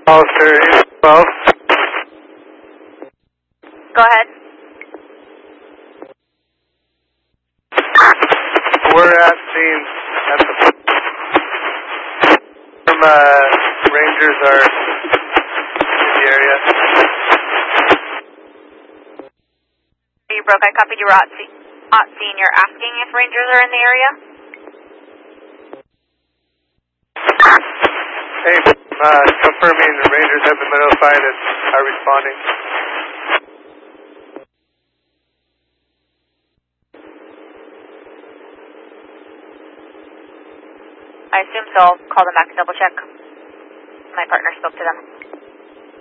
Officer 12. Go ahead. We're at scene at the Rangers are in the area. You broke. I copied you were at scene. You're asking if Rangers are in the area? Hey, confirming the Rangers have been notified and are responding. I assume so. I'll call them back and double check. My partner spoke to them.